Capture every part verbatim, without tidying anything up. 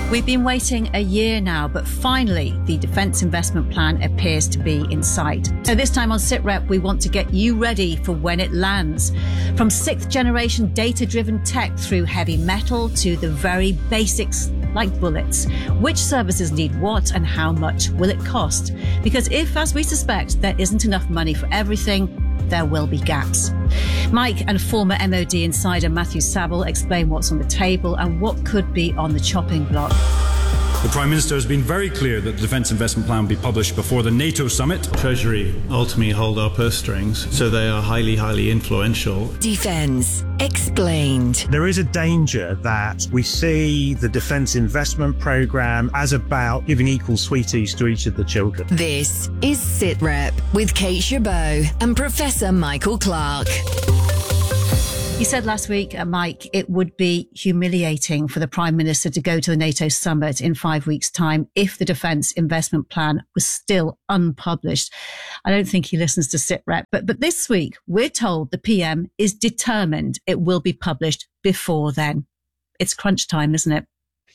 We've been waiting a year now, but finally, the Defence Investment Plan appears to be in sight. So this time on SITREP, we want to get you ready for when it lands. From sixth generation data-driven tech through heavy metal to the very basics like bullets. Which services need what and how much will it cost? Because if, as we suspect, there isn't enough money for everything, there will be gaps. Mike and former M O D insider Matthew Saville explain what's on the table and what could be on the chopping block. The Prime Minister has been very clear that the Defence Investment Plan will be published before the NATO summit. Treasury ultimately hold our purse strings, so they are highly, highly influential. Defence Explained. There is a danger that we see the Defence Investment Programme as about giving equal sweeties to each of the children. This is SITREP with Kate Chabot and Professor Michael Clark. You said last week, uh, Mike, it would be humiliating for the Prime Minister to go to the NATO summit in five weeks' time if the Defence Investment Plan was still unpublished. I don't think he listens to SITREP. But, but this week, we're told the P M is determined it will be published before then. It's crunch time, isn't it?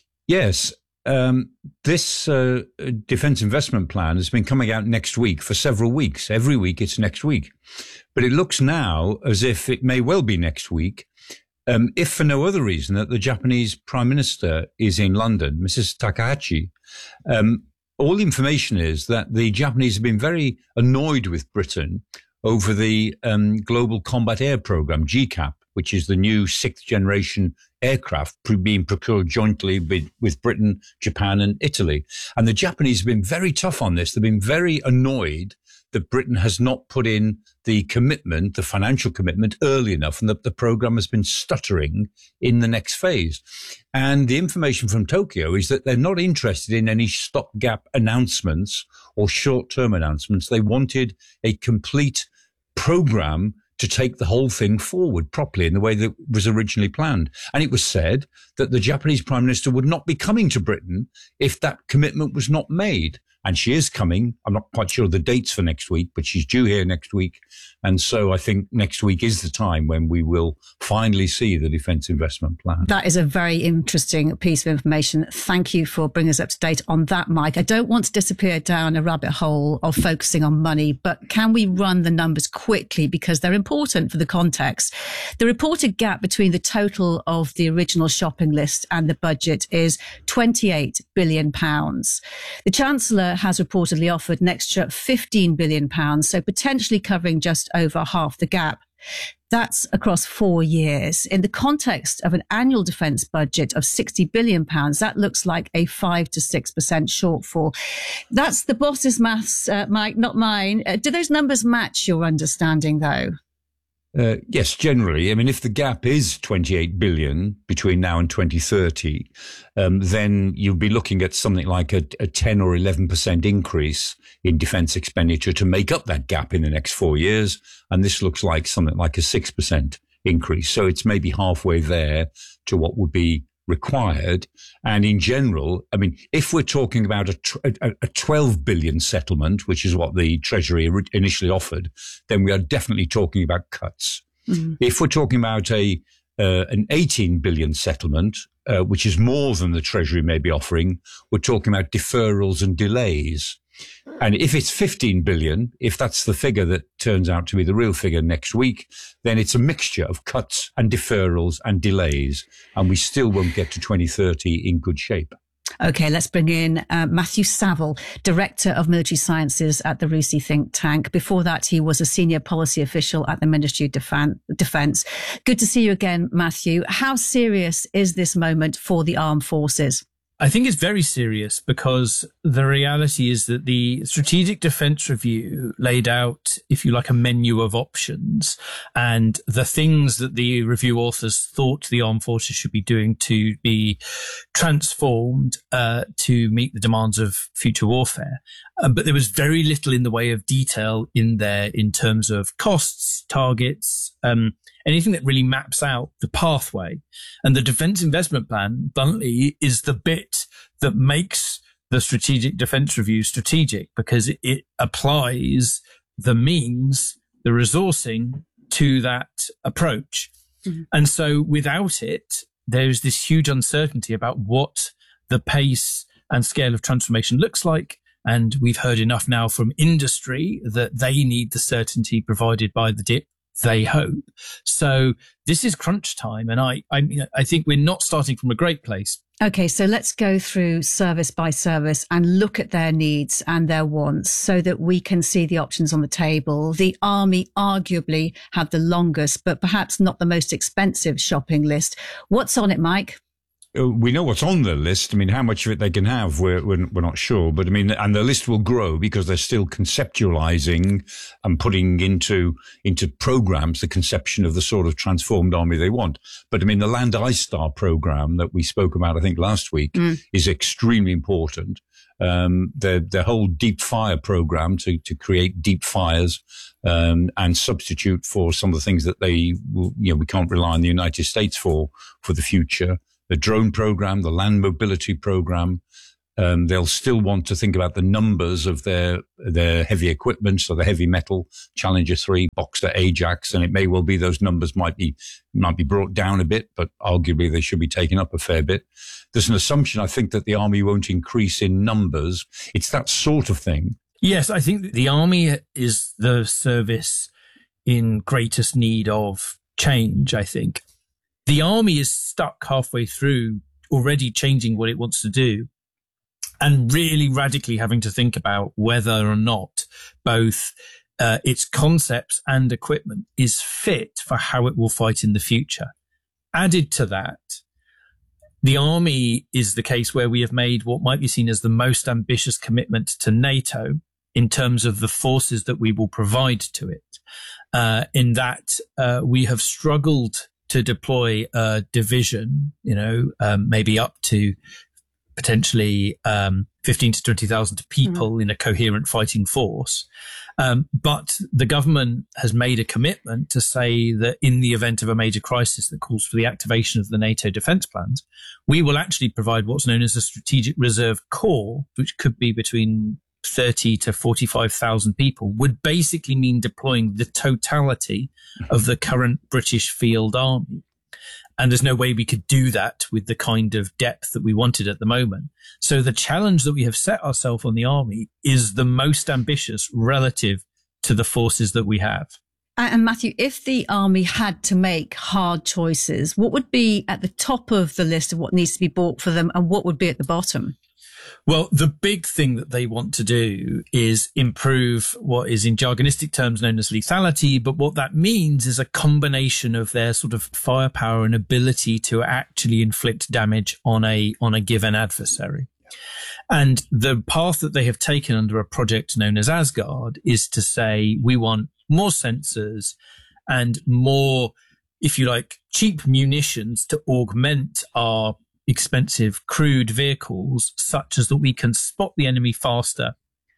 Yes. Um, this uh, Defence Investment Plan has been coming out next week for several weeks. Every week it's next week. But it looks now as if it may well be next week, um, if for no other reason that the Japanese Prime Minister is in London, Missus Takahashi. Um, all the information is that the Japanese have been very annoyed with Britain over the um, Global Combat Air Programme, G CAP, which is the new sixth generation aircraft being procured jointly with, with Britain, Japan and Italy. And the Japanese have been very tough on this. They've been very annoyed that Britain has not put in the commitment, the financial commitment early enough, and that the program has been stuttering in the next phase. And the information from Tokyo is that they're not interested in any stopgap announcements or short-term announcements. They wanted a complete program to take the whole thing forward properly in the way that was originally planned. And it was said that the Japanese Prime Minister would not be coming to Britain if that commitment was not made. And she is coming. I'm not quite sure the dates for next week, but she's due here next week. And so I think next week is the time when we will finally see the Defence Investment Plan. That is a very interesting piece of information. Thank you for bringing us up to date on that, Mike. I don't want to disappear down a rabbit hole of focusing on money, but can we run the numbers quickly because they're important for the context? The reported gap between the total of the original shopping list and the budget is twenty-eight billion pounds. The Chancellor has reportedly offered an extra fifteen billion pounds, so potentially covering just over half the gap. That's across four years. In the context of an annual defence budget of sixty billion pounds, that looks like a five to six percent shortfall. That's the boss's maths, uh, Mike, not mine. Uh, do those numbers match your understanding, though? Uh, yes, generally. I mean, if the gap is twenty-eight billion between now and twenty thirty, um, then you'll be looking at something like a, a ten or eleven percent increase in defence expenditure to make up that gap in the next four years. And this looks like something like a six percent increase. So it's maybe halfway there to what would be required. And in general, I mean, if we're talking about a, a, a twelve billion settlement, which is what the Treasury initially offered, then we are definitely talking about cuts. Mm-hmm. If we're talking about a uh, an eighteen billion settlement, uh, which is more than the Treasury may be offering, we're talking about deferrals and delays. And if it's fifteen billion, if that's the figure that turns out to be the real figure next week, then it's a mixture of cuts and deferrals and delays. And we still won't get to twenty thirty in good shape. OK, let's bring in uh, Matthew Saville, Director of Military Sciences at the RUSI think tank. Before that, he was a senior policy official at the Ministry of Defan- Defence. Good to see you again, Matthew. How serious is this moment for the armed forces? I think it's very serious because the reality is that the Strategic Defence Review laid out, if you like, a menu of options, and the things that the review authors thought the armed forces should be doing to be transformed uh, to meet the demands of future warfare. Um, but there was very little in the way of detail in there in terms of costs, targets, um, anything that really maps out the pathway. And the Defence Investment Plan, bluntly, is the bit that makes the Strategic Defence Review strategic, because it, it applies the means, the resourcing to that approach. Mm-hmm. And so without it, there's this huge uncertainty about what the pace and scale of transformation looks like. And we've heard enough now from industry that they need the certainty provided by the D I P, they hope. So this is crunch time. And I, I, I think we're not starting from a great place. Okay, so let's go through service by service and look at their needs and their wants so that we can see the options on the table. The Army arguably have the longest, but perhaps not the most expensive shopping list. What's on it, Mike? We know what's on the list. I mean, how much of it they can have, we're, we're, we're not sure. But I mean, and the list will grow because they're still conceptualizing and putting into, into programs the conception of the sort of transformed army they want. But I mean, the Land I-Star program that we spoke about, I think last week, mm. is extremely important. Um, the, the whole deep fire program to, to create deep fires, um, and substitute for some of the things that they, will, you know, we can't rely on the United States for, for the future. The drone program, the land mobility program, um, they'll still want to think about the numbers of their their heavy equipment, so the heavy metal, Challenger three, Boxer, Ajax, and it may well be those numbers might be might be brought down a bit, but arguably they should be taken up a fair bit. There's an assumption, I think, that the Army won't increase in numbers. It's that sort of thing. Yes, I think the Army is the service in greatest need of change, I think. The Army is stuck halfway through already changing what it wants to do and really radically having to think about whether or not both uh, its concepts and equipment is fit for how it will fight in the future. Added to that, the Army is the case where we have made what might be seen as the most ambitious commitment to NATO in terms of the forces that we will provide to it, uh, in that uh, we have struggled to deploy a division, you know, um, maybe up to potentially um, fifteen to twenty thousand people mm-hmm. in a coherent fighting force. Um, but the government has made a commitment to say that in the event of a major crisis that calls for the activation of the NATO defence plans, we will actually provide what's known as a strategic reserve corps, which could be between thirty to forty-five thousand people, would basically mean deploying the totality of the current British field army. And there's no way we could do that with the kind of depth that we wanted at the moment. So the challenge that we have set ourselves on the Army is the most ambitious relative to the forces that we have. And Matthew, if the Army had to make hard choices, what would be at the top of the list of what needs to be bought for them and what would be at the bottom? Well, the big thing that they want to do is improve what is in jargonistic terms known as lethality. But what that means is a combination of their sort of firepower and ability to actually inflict damage on a, on a given adversary. And the path that they have taken under a project known as Asgard is to say, we want more sensors and more, if you like, cheap munitions to augment our expensive crewed vehicles such as that we can spot the enemy faster,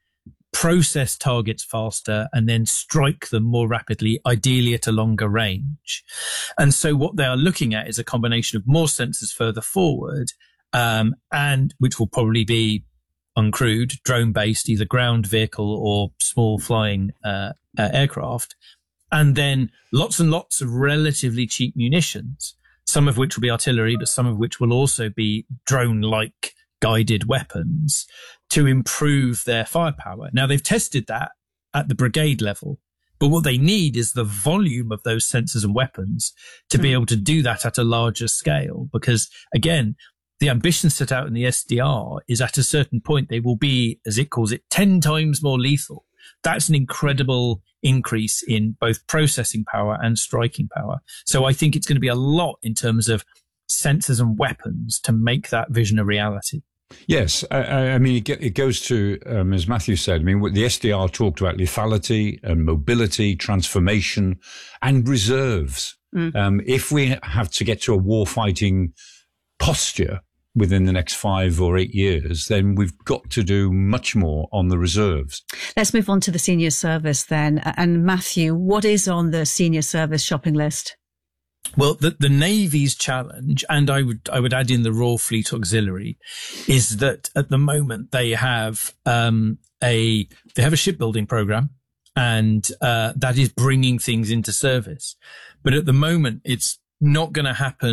process targets faster, and then strike them more rapidly, ideally at a longer range. And so what they are looking at is a combination of more sensors further forward, um, and which will probably be uncrewed, drone-based, either ground vehicle or small flying uh, uh, aircraft, and then lots and lots of relatively cheap munitions, some of which will be artillery, but some of which will also be drone-like guided weapons to improve their firepower. Now, they've tested that at the brigade level, but what they need is the volume of those sensors and weapons to be able to do that at a larger scale. Because, again, the ambition set out in the S D R is at a certain point they will be, as it calls it, ten times more lethal. That's an incredible increase in both processing power and striking power. So I think it's going to be a lot in terms of sensors and weapons to make that vision a reality. Yes, I, I mean, it, it goes to, um, as Matthew said, I mean, the S D R talked about lethality and mobility, transformation, and reserves. Mm. Um, if we have to get to a warfighting posture within the next five or eight years, then we've got to do much more on the reserves. Let's move on to the senior service then. And Matthew, what is on the senior service shopping list? Well, the, the Navy's challenge, and I would I would add in the Royal Fleet Auxiliary, is that at the moment they have um, a they have a shipbuilding program, and uh, that is bringing things into service. But at the moment, it's not going to happen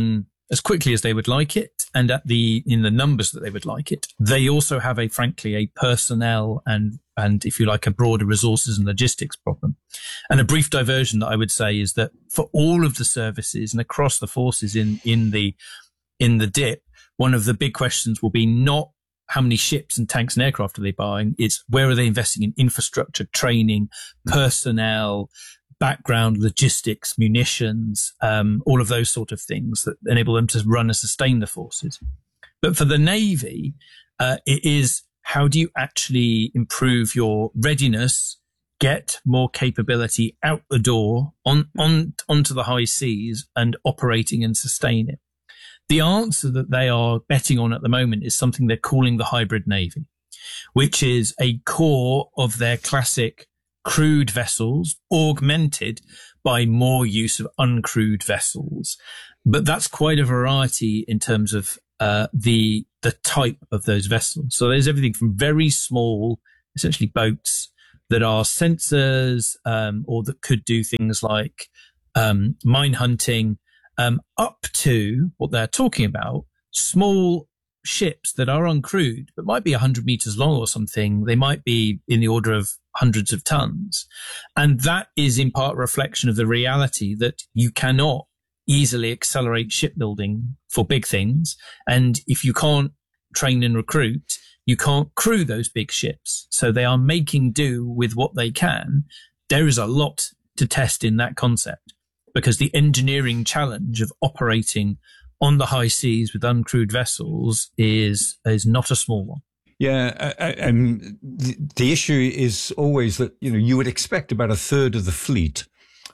as quickly as they would like it and at the in the numbers that they would like it. They also have a frankly a personnel and and if you like a broader resources and logistics problem. And a brief diversion that I would say is that for all of the services and across the forces in in the in the dip, one of the big questions will be not how many ships and tanks and aircraft are they buying? It's where are they investing in infrastructure, training, personnel, background, logistics, munitions, um, all of those sort of things that enable them to run and sustain the forces. But for the Navy, uh, it is how do you actually improve your readiness, get more capability out the door on, on onto the high seas and operating and sustain it. The answer that they are betting on at the moment is something they're calling the hybrid Navy, which is a core of their classic crewed vessels augmented by more use of uncrewed vessels. But that's quite a variety in terms of uh, the the type of those vessels. So there's everything from very small, essentially boats that are sensors um, or that could do things like um, mine hunting, Um, up to what they're talking about, small ships that are uncrewed, but might be one hundred meters long or something. They might be in the order of hundreds of tons. And that is in part a reflection of the reality that you cannot easily accelerate shipbuilding for big things. And if you can't train and recruit, you can't crew those big ships. So they are making do with what they can. There is a lot to test in that concept, because the engineering challenge of operating on the high seas with uncrewed vessels is is not a small one. Yeah, I, I, um, the, the issue is always that, you know, you would expect about a third of the fleet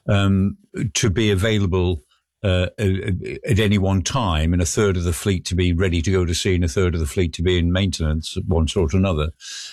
um, to be available uh, at any one time, and a third of the fleet to be ready to go to sea, and a third of the fleet to be in maintenance of one sort or another.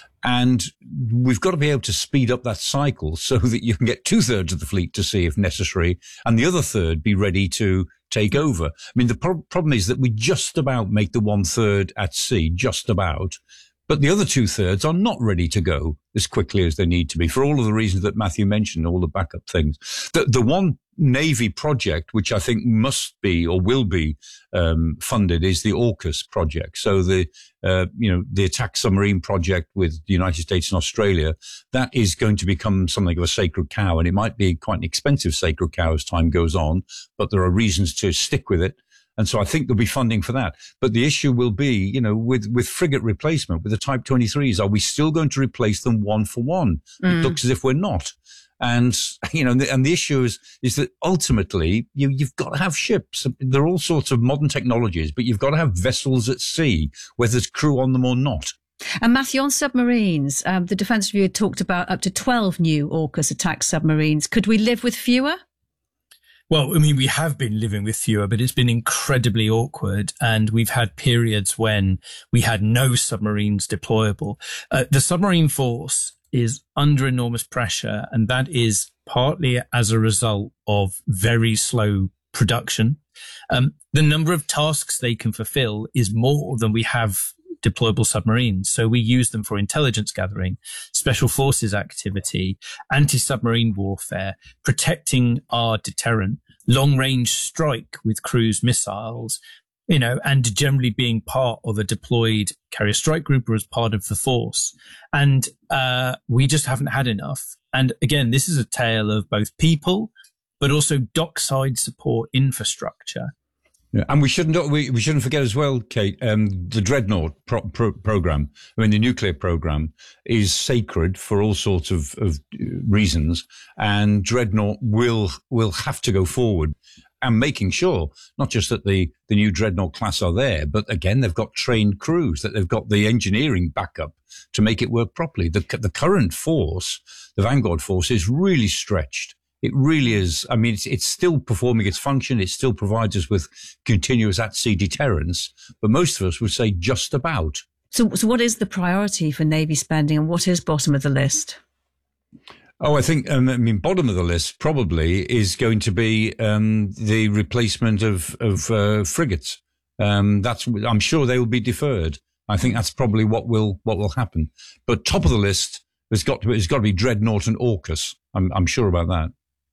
And we've got to be able to speed up that cycle so that you can get two thirds of the fleet to sea if necessary, and the other third be ready to take over. I mean, the pro- problem is that we just about make the one third at sea, just about. But the other two thirds are not ready to go as quickly as they need to be for all of the reasons that Matthew mentioned, all the backup things. The, the one Navy project, which I think must be or will be um, funded, is the AUKUS project. So the, uh, you know, the attack submarine project with the United States and Australia, that is going to become something of a sacred cow. And it might be quite an expensive sacred cow as time goes on, but there are reasons to stick with it. And so I think there'll be funding for that. But the issue will be, you know, with, with frigate replacement, with the Type twenty-threes, are we still going to replace them one for one? Mm. It looks as if we're not. And, you know, and the, and the issue is, is that ultimately you, you've got to have ships. There are all sorts of modern technologies, but you've got to have vessels at sea, whether there's crew on them or not. And Matthew, on submarines, um, the Defence Review talked about up to twelve new AUKUS attack submarines. Could we live with fewer? Well, I mean, we have been living with fewer, but it's been incredibly awkward. And we've had periods when we had no submarines deployable. Uh, the submarine force is under enormous pressure, and that is partly as a result of very slow production. Um, the number of tasks they can fulfill is more than we have deployable submarines. So we use them for intelligence gathering, special forces activity, anti-submarine warfare, protecting our deterrent, long-range strike with cruise missiles, you know, and generally being part of a deployed carrier strike group or as part of the force. And uh, we just haven't had enough. And again, this is a tale of both people, but also dockside support infrastructure. Yeah, and we shouldn't we, we shouldn't forget as well, Kate, um, the Dreadnought pro- pro- program. I mean, the nuclear program is sacred for all sorts of, of reasons, and Dreadnought will will have to go forward. And making sure not just that the, the new Dreadnought class are there, but again, they've got trained crews, that they've got the engineering backup to make it work properly. The, the current force, the Vanguard force, is really stretched. It really is. I mean, it's, it's still performing its function. It still provides us with continuous at-sea deterrence. But most of us would say just about. So, so what is the priority for Navy spending, and what is bottom of the list? Oh, I think, um, I mean, bottom of the list probably is going to be um, the replacement of, of uh, frigates. Um, that's, I'm sure they will be deferred. I think that's probably what will what will happen. But top of the list has got to, has got to be Dreadnought and AUKUS. I'm, I'm sure about that.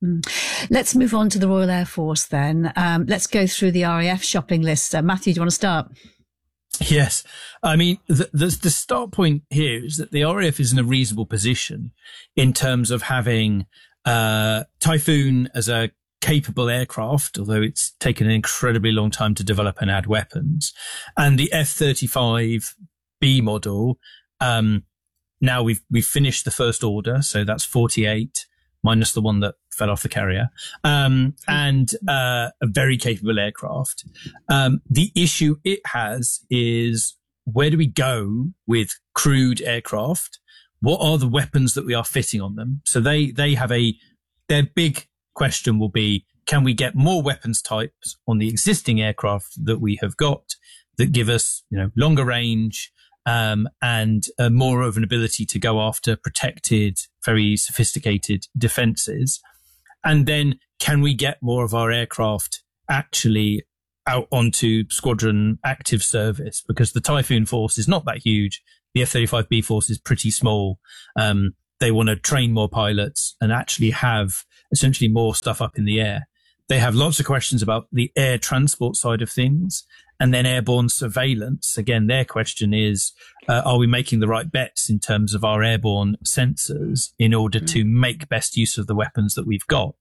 Mm. Let's move on to the Royal Air Force then. Um, let's go through the R A F shopping list. Uh, Matthew, do you want to start? Yes. I mean, the, the, the start point here is that the R A F is in a reasonable position in terms of having uh, Typhoon as a capable aircraft, although it's taken an incredibly long time to develop and add weapons, and the F thirty-five B model. Um, now we've we've finished the first order, so that's forty-eight minus the one that fell off the carrier, um, and uh, a very capable aircraft. Um, the issue it has is, where do we go with crewed aircraft? What are the weapons that we are fitting on them? So they they have a their big question will be, can we get more weapons types on the existing aircraft that we have got that give us, you know, longer range, um, and uh, more of an ability to go after protected, very sophisticated defenses? And then can we get more of our aircraft actually out onto squadron active service? Because the Typhoon force is not that huge. The F thirty-five B force is pretty small. Um, they want to train more pilots and actually have essentially more stuff up in the air. They have lots of questions about the air transport side of things, and then airborne surveillance. Again, their question is, uh, are we making the right bets in terms of our airborne sensors in order mm. to make best use of the weapons that we've got?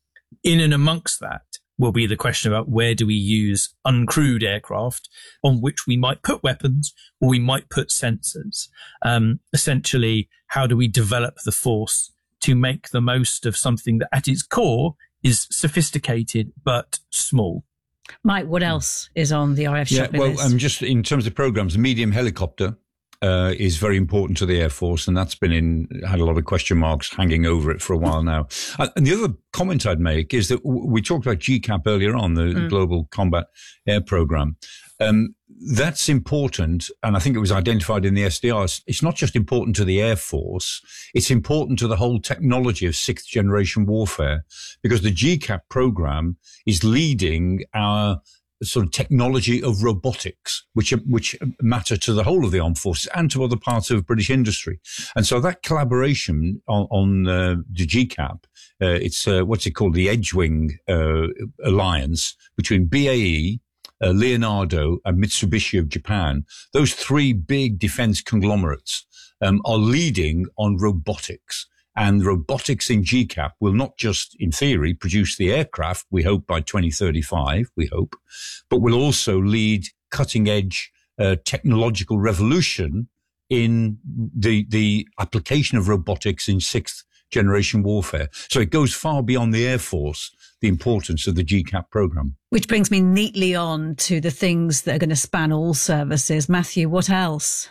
In and amongst that will be the question about, where do we use uncrewed aircraft on which we might put weapons or we might put sensors? Um, essentially, how do we develop the force to make the most of something that at its core is sophisticated but small? Mike, what else is on the R A F yeah, shopping well, list? um, just in terms of programs, medium helicopter uh, is very important to the Air Force, and that's been in had a lot of question marks hanging over it for a while now. Uh, and the other comment I'd make is that w- we talked about G CAP earlier on, the mm. Global Combat Air Program. Um, that's important, and I think it was identified in the S D R. It's, it's not just important to the Air Force, it's important to the whole technology of sixth generation warfare, because the G CAP program is leading our sort of technology of robotics, which which matter to the whole of the armed forces and to other parts of British industry. And so that collaboration on, on uh, the G CAP, uh, it's uh, what's it called, the Edgewing uh, Alliance between B A E, Uh, Leonardo and Mitsubishi of Japan. Those three big defense conglomerates um, are leading on robotics. And robotics in G CAP will not just, in theory, produce the aircraft, we hope by twenty thirty-five, we hope, but will also lead cutting-edge uh, technological revolution in the the application of robotics in sixth generation warfare. So it goes far beyond the Air Force, the importance of the G CAP program. Which brings me neatly on to the things that are going to span all services. Matthew, what else?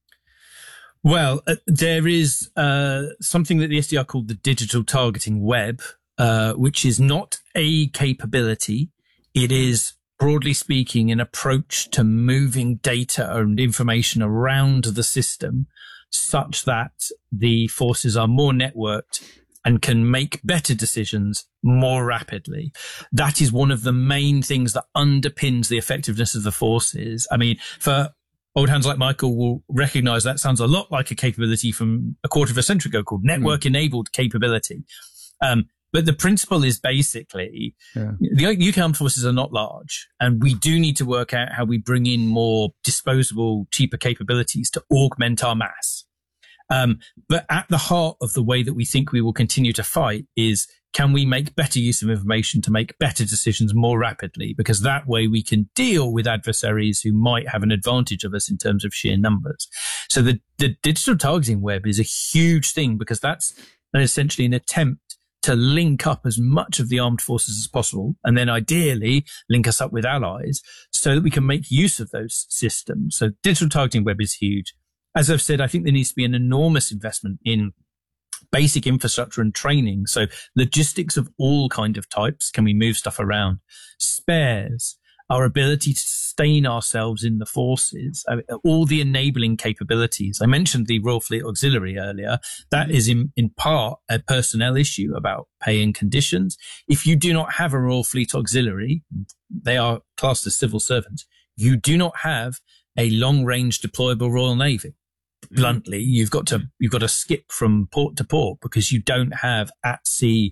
Well, uh, there is uh, something that the S D R called the digital targeting web, uh, which is not a capability. It is, broadly speaking, an approach to moving data and information around the system such that the forces are more networked and can make better decisions more rapidly. That is one of the main things that underpins the effectiveness of the forces. I mean, for old hands like Michael will recognize that sounds a lot like a capability from a quarter of a century ago called network-enabled capability. Um, but the principle is basically, yeah. the U K Armed Forces are not large, and we do need to work out how we bring in more disposable, cheaper capabilities to augment our mass. Um, but at the heart of the way that we think we will continue to fight is, can we make better use of information to make better decisions more rapidly? Because that way we can deal with adversaries who might have an advantage of us in terms of sheer numbers. So the, the digital targeting web is a huge thing, because that's essentially an attempt to link up as much of the armed forces as possible, and then ideally link us up with allies so that we can make use of those systems. So digital targeting web is huge. As I've said, I think there needs to be an enormous investment in basic infrastructure and training. So logistics of all kind of types. Can we move stuff around? Spares, our ability to sustain ourselves in the forces, I mean, all the enabling capabilities. I mentioned the Royal Fleet Auxiliary earlier. That is in, in part a personnel issue about pay and conditions. If you do not have a Royal Fleet Auxiliary, they are classed as civil servants, you do not have a long-range deployable Royal Navy. Bluntly, you've got to you've got to skip from port to port because you don't have at sea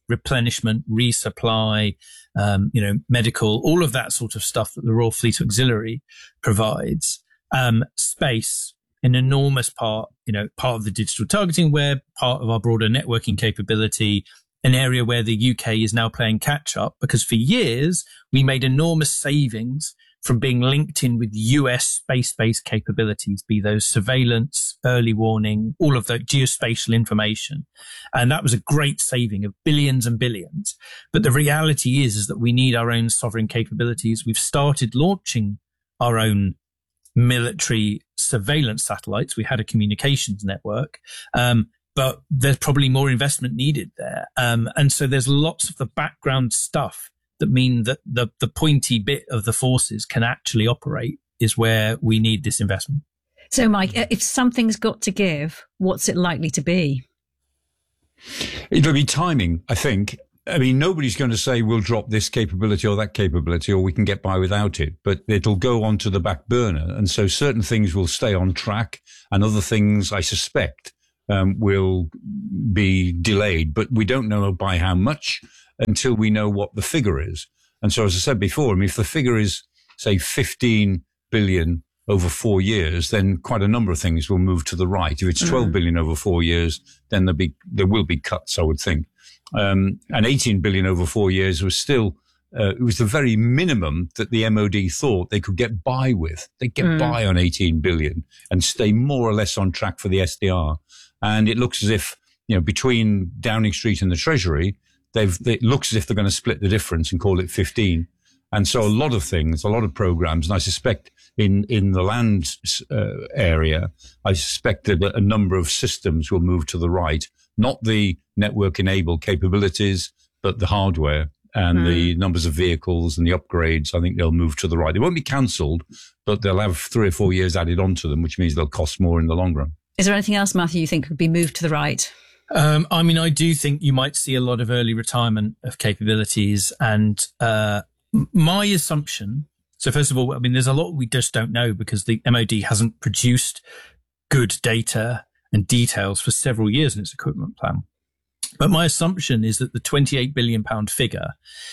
replenishment, resupply, um, you know, medical, all of that sort of stuff that the Royal Fleet Auxiliary provides. Um, space, an enormous part, you know, part of the digital targeting web, part of our broader networking capability, an area where the U K is now playing catch up, because for years we made enormous savings from being linked in with U S space-based capabilities, be those surveillance, early warning, all of that geospatial information. And that was a great saving of billions and billions. But the reality is, is that we need our own sovereign capabilities. We've started launching our own military surveillance satellites. We had a communications network, um, but there's probably more investment needed there. Um, and so there's lots of the background stuff that mean that the, the pointy bit of the forces can actually operate is where we need this investment. So, Mike, if something's got to give, what's it likely to be? It'll be timing, I think. I mean, nobody's going to say we'll drop this capability or that capability or we can get by without it, but it'll go onto the back burner. And so certain things will stay on track and other things, I suspect, um, will be delayed, but we don't know by how much until we know what the figure is. And so, as I said before, I mean, if the figure is, say, fifteen billion over four years, then quite a number of things will move to the right. If it's twelve mm-hmm. billion over four years, then there'll be, there will be cuts, I would think. Um, and eighteen billion over four years was still, uh, it was the very minimum that the M O D thought they could get by with. They'd get mm. by on eighteen billion and stay more or less on track for the S D R. And it looks as if, you know, between Downing Street and the Treasury, they've, it looks as if they're going to split the difference and call it fifteen. And so a lot of things, a lot of programs, and I suspect in, in the land uh, area, I suspect that a number of systems will move to the right, not the network enabled capabilities, but the hardware and mm. the numbers of vehicles and the upgrades. I think they'll move to the right. They won't be cancelled, but they'll have three or four years added onto them, which means they'll cost more in the long run. Is there anything else, Matthew, you think could be moved to the right? Um, I mean, I do think you might see a lot of early retirement of capabilities. And uh, my assumption, so first of all, I mean, there's a lot we just don't know because the M O D hasn't produced good data and details for several years in its equipment plan. But my assumption is that the twenty-eight billion pound figure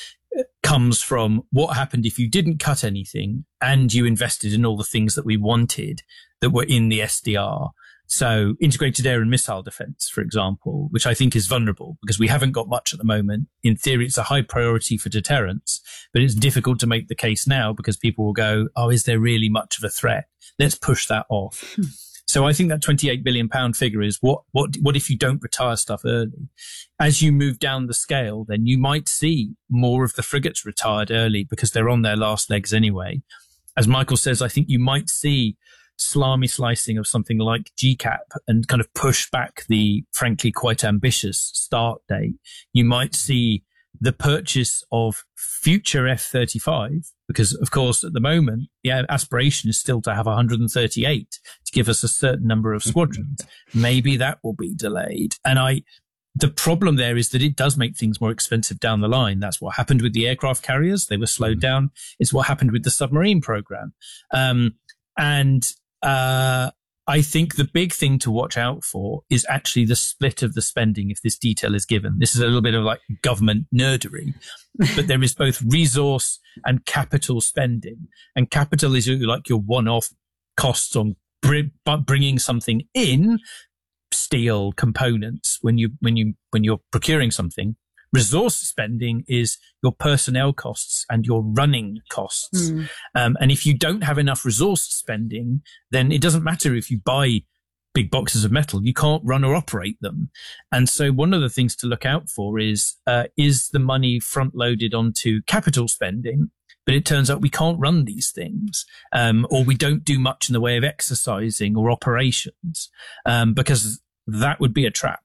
comes from what happened if you didn't cut anything and you invested in all the things that we wanted that were in the S D R. So integrated air and missile defense, for example, which I think is vulnerable because we haven't got much at the moment. In theory, it's a high priority for deterrence, but it's difficult to make the case now because people will go, oh, is there really much of a threat? Let's push that off. Hmm. So I think that twenty-eight billion pound figure is what, what, what if you don't retire stuff early? As you move down the scale, then you might see more of the frigates retired early because they're on their last legs anyway. As Michael says, I think you might see salami slicing of something like G CAP and kind of push back the, frankly, quite ambitious start date. You might see the purchase of future F thirty-five, because, of course, at the moment, the aspiration is still to have one hundred thirty-eight to give us a certain number of squadrons. Maybe that will be delayed. And I, the problem there is that it does make things more expensive down the line. That's what happened with the aircraft carriers. They were slowed down. It's what happened with the submarine program. Um, and, uh, I think the big thing to watch out for is actually the split of the spending if this detail is given. This is a little bit of like government nerdery, but there is both resource and capital spending. And capital is like your one-off costs on br- bringing something in, steel components when you when you when you're procuring something. Resource spending is your personnel costs and your running costs. Mm. Um, and if you don't have enough resource spending, then it doesn't matter if you buy big boxes of metal. You can't run or operate them. And so one of the things to look out for is, uh, is the money front loaded onto capital spending? But it turns out we can't run these things, um, or we don't do much in the way of exercising or operations, um, because that would be a trap.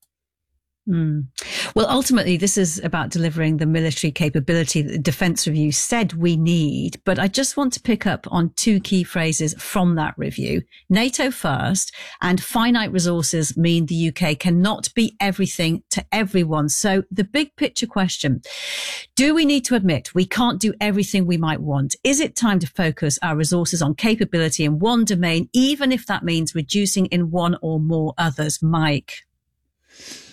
Mm. Well, ultimately, this is about delivering the military capability that the Defence Review said we need. But I just want to pick up on two key phrases from that review. NATO first and finite resources mean the U K cannot be everything to everyone. So the big picture question, do we need to admit we can't do everything we might want? Is it time to focus our resources on capability in one domain, even if that means reducing in one or more others? Mike?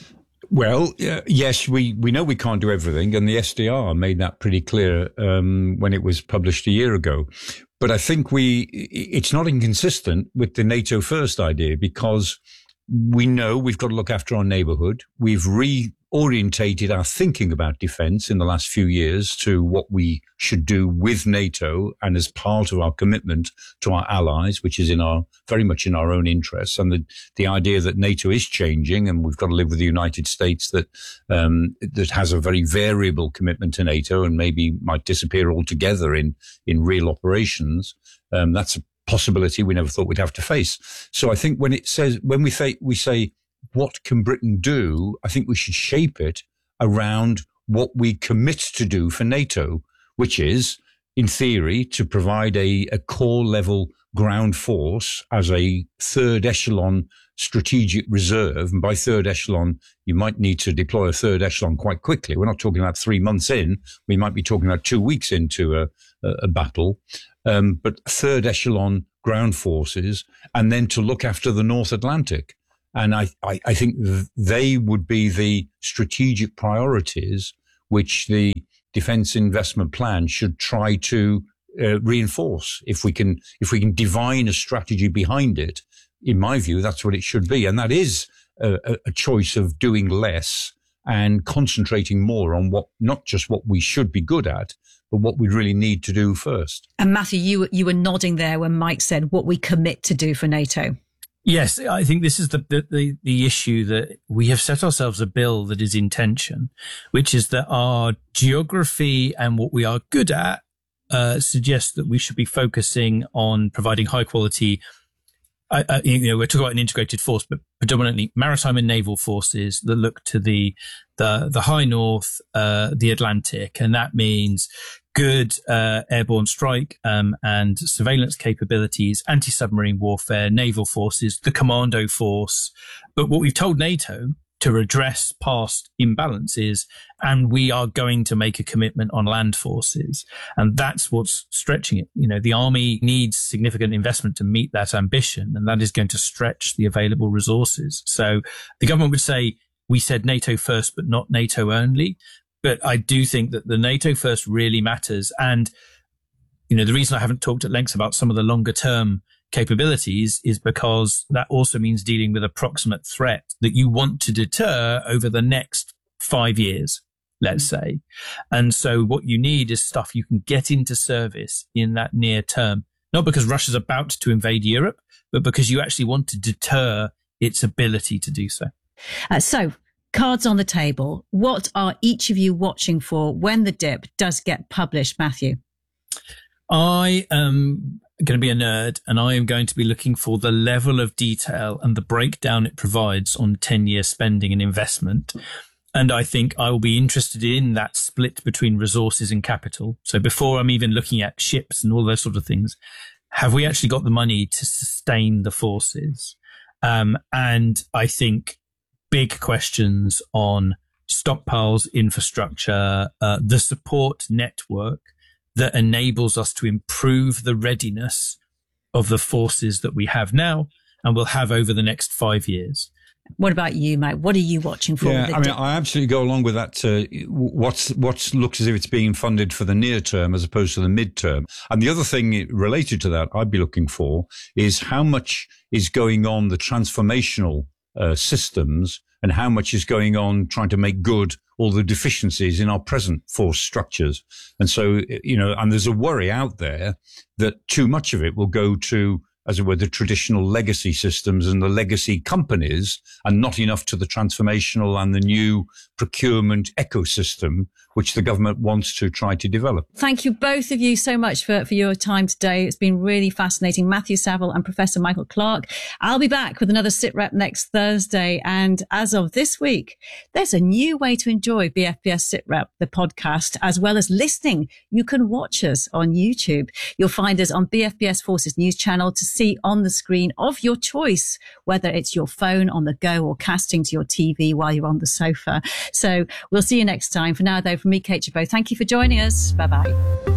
Well, uh, yes, we, we know we can't do everything, and the S D R made that pretty clear um, when it was published a year ago. But I think we it's not inconsistent with the NATO first idea, because we know we've got to look after our neighborhood. We've reorientated our thinking about defense in the last few years to what we should do with NATO and as part of our commitment to our allies, which is in our very much in our own interests. And the, the idea that NATO is changing and we've got to live with the United States that, um, that has a very variable commitment to NATO and maybe might disappear altogether in, in real operations. Um, that's a possibility we never thought we'd have to face. So I think when it says, when we say, we say, what can Britain do? I think we should shape it around what we commit to do for NATO, which is, in theory, to provide a, a core level ground force as a third echelon strategic reserve. And by third echelon, you might need to deploy a third echelon quite quickly. We're not talking about three months in. We might be talking about two weeks into a, a, a battle. Um, but third echelon ground forces, and then to look after the North Atlantic. And I, I, I think th- they would be the strategic priorities which the Defence Investment Plan should try to uh, reinforce. If we can, if we can divine a strategy behind it, in my view, that's what it should be. And that is a, a choice of doing less and concentrating more on what, not just what we should be good at, but what we really need to do first. And Matthew, you you were nodding there when Mike said what we commit to do for NATO. Yes, I think this is the, the, the issue that we have set ourselves a bill that is in tension, which is that our geography and what we are good at uh, suggests that we should be focusing on providing high quality. Uh, uh, you know, we're talking about an integrated force, but predominantly maritime and naval forces that look to the the the high north, uh, the Atlantic, and that means good uh, airborne strike um, and surveillance capabilities, anti-submarine warfare, naval forces, the commando force. But what we've told NATO to address past imbalances, and we are going to make a commitment on land forces. And that's what's stretching it. You know, the army needs significant investment to meet that ambition, and that is going to stretch the available resources. So the government would say, we said NATO first, but not NATO only. But I do think that the NATO first really matters. And, you know, the reason I haven't talked at length about some of the longer term capabilities is because that also means dealing with a proximate threat that you want to deter over the next five years, let's say. And so what you need is stuff you can get into service in that near term, not because Russia's about to invade Europe, but because you actually want to deter its ability to do so. Uh, so cards on the table. What are each of you watching for when the dip does get published, Matthew? I am going to be a nerd, and I am going to be looking for the level of detail and the breakdown it provides on ten-year spending and investment. And I think I will be interested in that split between resources and capital. So before I'm even looking at ships and all those sort of things, have we actually got the money to sustain the forces? Um, and I think big questions on stockpiles, infrastructure, uh, the support network that enables us to improve the readiness of the forces that we have now and will have over the next five years. What about you, Mike? What are you watching for? Yeah, I mean, I absolutely go along with that. Uh, what's what looks as if it's being funded for the near term as opposed to the mid-term. And the other thing related to that I'd be looking for is how much is going on the transformational uh, systems and how much is going on trying to make good all the deficiencies in our present force structures. And so, you know, and there's a worry out there that too much of it will go to, as it were, the traditional legacy systems and the legacy companies, and not enough to the transformational and the new procurement ecosystem, which the government wants to try to develop. Thank you, both of you, so much for, for your time today. It's been really fascinating. Matthew Saville and Professor Michael Clarke. I'll be back with another SITREP next Thursday. And as of this week, there's a new way to enjoy B F P S SITREP, the podcast, as well as listening. You can watch us on YouTube. You'll find us on B F P S Forces News channel to see on the screen of your choice, whether it's your phone on the go or casting to your T V while you're on the sofa. So we'll see you next time. For now, though, from me, Kate Chabot, thank you for joining us. Bye-bye.